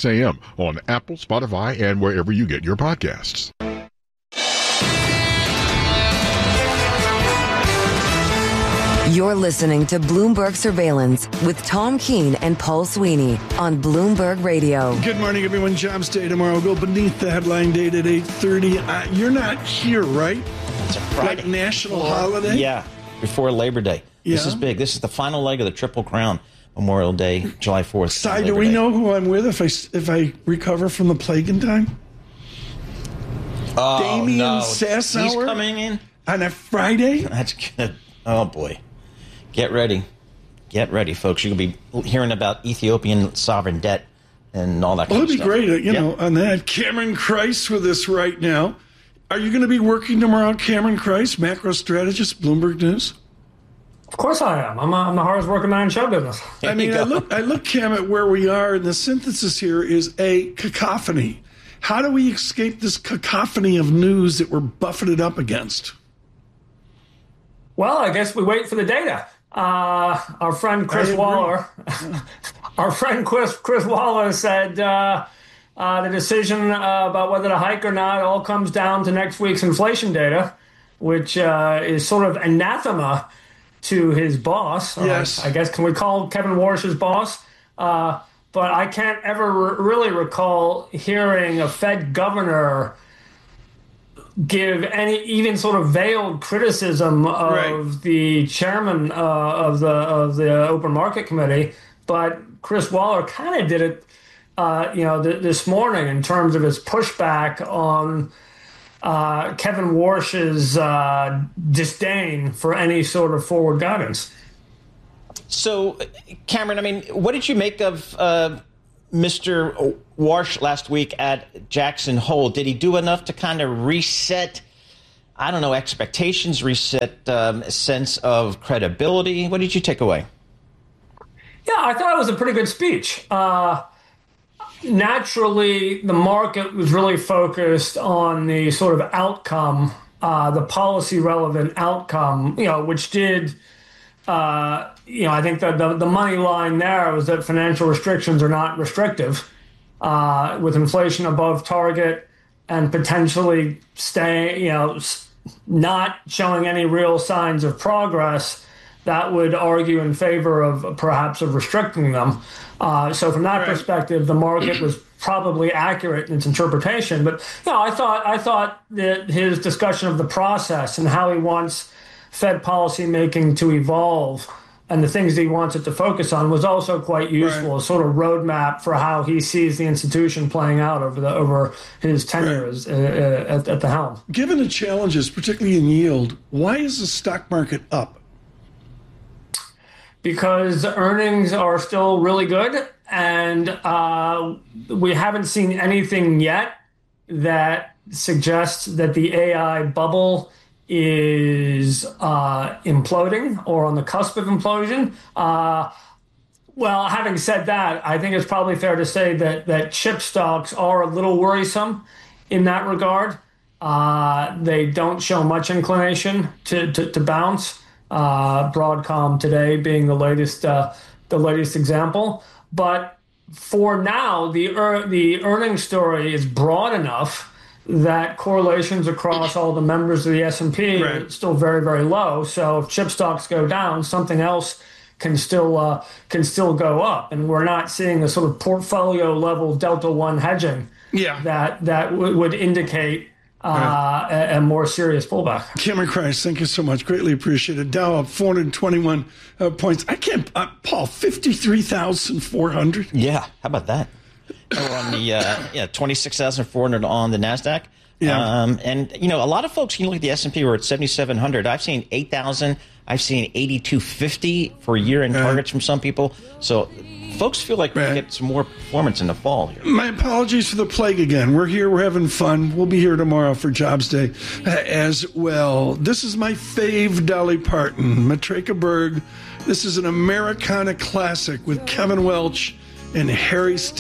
6 a.m. on Apple, Spotify, and wherever you get your podcasts. You're listening to Bloomberg Surveillance with Tom Keene and Paul Sweeney on Bloomberg Radio. Good morning, everyone. Jobs Day tomorrow. We'll go beneath the headline date at 8:30. You're not here, right? It's a Friday. Like national holiday? Yeah, before Labor Day. Yeah. This is big. This is the final leg of the Triple Crown. Memorial Day, July 4th. Cy, do we know who I'm with if I recover from the plague in time? Damian Sassower? He's coming in on a Friday? That's good. Oh, boy. Get ready. Get ready, folks. You're going to be hearing about Ethiopian sovereign debt and all that kind of stuff. It'll be great, know, on that. Cameron Kreis with us right now. Are you going to be working tomorrow, Cameron Kreis, macro strategist, Bloomberg News? Of course I am. I'm the hardest working man in show business. I mean, I look, Cam, at where we are, and the synthesis here is a cacophony. How do we escape this cacophony of news that we're buffeted up against? Well, I guess we wait for the data. Our friend Chris Waller, Chris Waller said the decision about whether to hike or not all comes down to next week's inflation data, which is sort of anathema to his boss. Yes. I guess, can we call Kevin Warsh his boss? But I can't ever really recall hearing a Fed governor give any even sort of veiled criticism of the chairman of the Open Market Committee. But Chris Waller kind of did it, this morning in terms of his pushback on Kevin Warsh's disdain for any sort of forward guidance. So, Cameron, I mean, what did you make of Mr. Warsh last week at Jackson Hole? Did he do enough to kind of reset, expectations, reset a sense of credibility? What did you take away? Yeah, I thought it was a pretty good speech. Naturally, the market was really focused on the sort of outcome, the policy relevant outcome, which did, I think that the money line there was that financial restrictions are not restrictive, with inflation above target and potentially not showing any real signs of progress. That would argue in favor of perhaps of restricting them. So from that perspective, the market was probably accurate in its interpretation. But I thought that his discussion of the process and how he wants Fed policy making to evolve and the things that he wants it to focus on was also quite useful, a sort of roadmap for how he sees the institution playing out over his tenure at the helm. Given the challenges, particularly in yield, why is the stock market up? Because earnings are still really good, and we haven't seen anything yet that suggests that the AI bubble is imploding or on the cusp of implosion. Well, having said that, I think it's probably fair to say that chip stocks are a little worrisome in that regard. They don't show much inclination to bounce. Broadcom today being the latest example, but for now the earnings story is broad enough that correlations across all the members of the S&P are still very, very low. So if chip stocks go down, something else can still go up, and we're not seeing the sort of portfolio level Delta One hedging that would indicate a more serious pullback. Cameron Kreis, thank you so much. Greatly appreciated. Dow up 421 points. I can't, Paul, 53,400. Yeah, how about that? We're on the 26,400 on the NASDAQ. Yeah. And, a lot of folks, look at the S&P, we're at 7,700. I've seen 8,000. I've seen 8,250 for year-end targets from some people. So folks feel like we can get some more performance in the fall here. My apologies for the plague again. We're here. We're having fun. We'll be here tomorrow for Jobs Day as well. This is my fave Dolly Parton, Matreka Berg. This is an Americana classic with Kevin Welch and Harry Styles.